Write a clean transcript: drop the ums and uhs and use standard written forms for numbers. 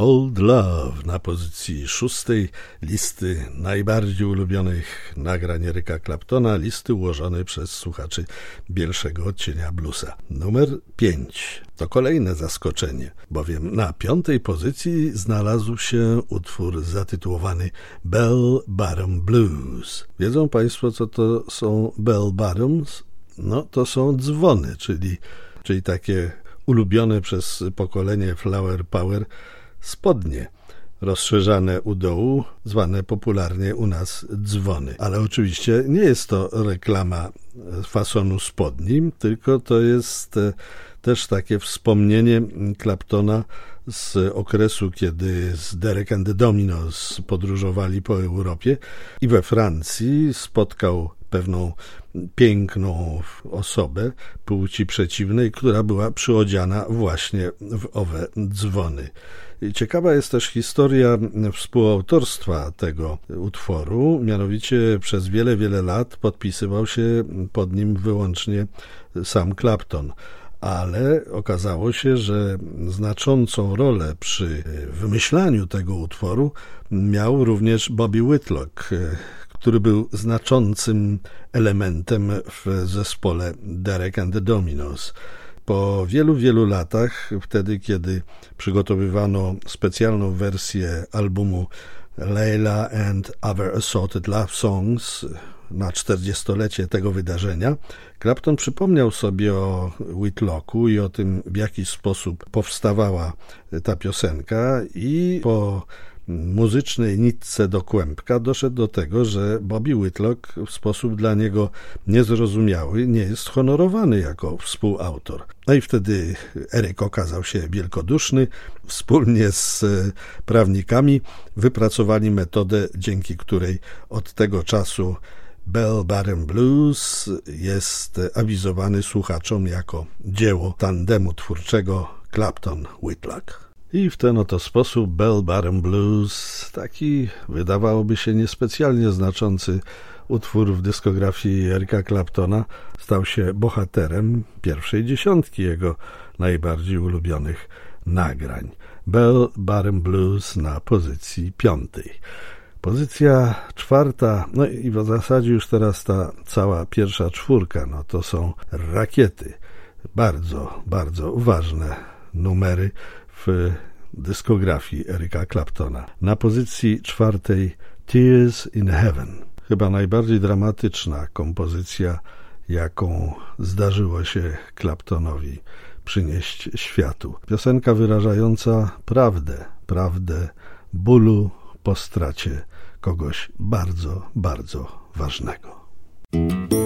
Old Love na pozycji 6 listy najbardziej ulubionych nagrań Erica Claptona, listy ułożonej przez słuchaczy Bielszego Odcienia Bluesa. Numer 5 to kolejne zaskoczenie, bowiem na 5. pozycji znalazł się utwór zatytułowany Bell Bottom Blues. Wiedzą Państwo, co to są bell bottoms? No, to są dzwony, czyli takie ulubione przez pokolenie Flower Power spodnie rozszerzane u dołu, zwane popularnie u nas dzwony. Ale oczywiście nie jest to reklama fasonu spodni, tylko to jest też takie wspomnienie Claptona z okresu, kiedy z Derek and the Dominos podróżowali po Europie i we Francji spotkał pewną piękną osobę płci przeciwnej, która była przyodziana właśnie w owe dzwony. Ciekawa jest też historia współautorstwa tego utworu, mianowicie przez wiele, wiele lat podpisywał się pod nim wyłącznie sam Clapton. Ale okazało się, że znaczącą rolę przy wymyślaniu tego utworu miał również Bobby Whitlock, który był znaczącym elementem w zespole Derek and the Dominos. Po wielu, wielu latach, wtedy kiedy przygotowywano specjalną wersję albumu Layla and Other Assorted Love Songs na 40-lecie tego wydarzenia, Clapton przypomniał sobie o Whitlocku i o tym, w jaki sposób powstawała ta piosenka i po muzycznej nitce do kłębka doszedł do tego, że Bobby Whitlock w sposób dla niego niezrozumiały nie jest honorowany jako współautor. No i wtedy Eric okazał się wielkoduszny. Wspólnie z prawnikami wypracowali metodę, dzięki której od tego czasu Bell Bottom Blues jest awizowany słuchaczom jako dzieło tandemu twórczego Clapton-Whitlock. I w ten oto sposób Bell Bottom Blues, taki wydawałoby się niespecjalnie znaczący utwór w dyskografii Erica Claptona, stał się bohaterem pierwszej dziesiątki jego najbardziej ulubionych nagrań. Bell Bottom Blues na pozycji 5. Pozycja 4, no i w zasadzie już teraz ta cała pierwsza czwórka, no to są rakiety. Bardzo, bardzo ważne numery w dyskografii Erica Claptona. Na pozycji 4 Tears in Heaven. Chyba najbardziej dramatyczna kompozycja, jaką zdarzyło się Claptonowi przynieść światu. Piosenka wyrażająca prawdę bólu po stracie kogoś bardzo, bardzo ważnego.